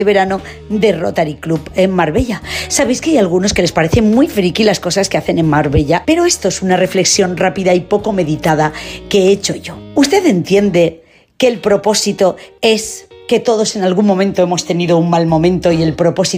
verano de Rotary Club en Marbella. Sabéis que hay algunos que les parecen muy friki las cosas que hacen en Marbella, pero esto es una reflexión rápida y poco meditada que he hecho yo. ¿Usted entiende que el propósito es que todos en algún momento hemos tenido un mal momento y el propósito